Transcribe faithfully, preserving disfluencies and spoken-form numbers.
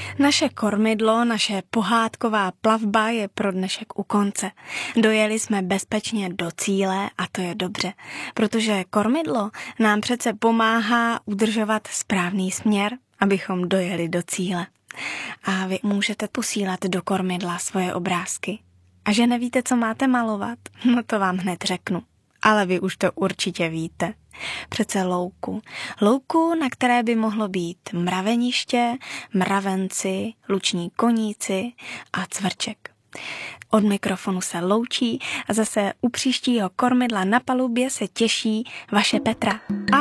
Naše kormidlo, naše pohádková plavba je pro dnešek u konce. Dojeli jsme bezpečně do cíle a to je dobře, protože kormidlo nám přece pomáhá udržovat správný směr, abychom dojeli do cíle. A vy můžete posílat do kormidla svoje obrázky. A že nevíte, co máte malovat, no to vám hned řeknu. Ale vy už to určitě víte. Přece louku. Louku, na které by mohlo být mraveniště, mravenci, luční koníci a cvrček. Od mikrofonu se loučí a zase u příštího kormidla na palubě se těší vaše Petra.